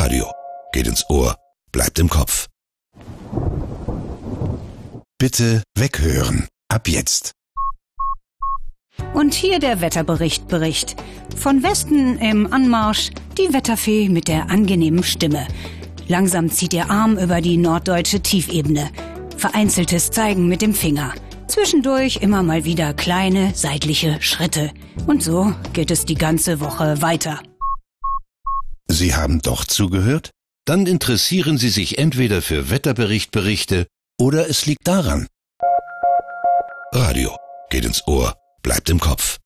Radio geht ins Ohr, bleibt im Kopf. Bitte weghören. Ab jetzt. Und hier der Wetterbericht. Von Westen im Anmarsch die Wetterfee mit der angenehmen Stimme. Langsam zieht ihr Arm über die norddeutsche Tiefebene. Vereinzeltes Zeigen mit dem Finger. Zwischendurch immer mal wieder kleine seitliche Schritte. Und so geht es die ganze Woche weiter. Sie haben doch zugehört? Dann interessieren Sie sich entweder für Wetterberichte oder es liegt daran. Radio geht ins Ohr, bleibt im Kopf.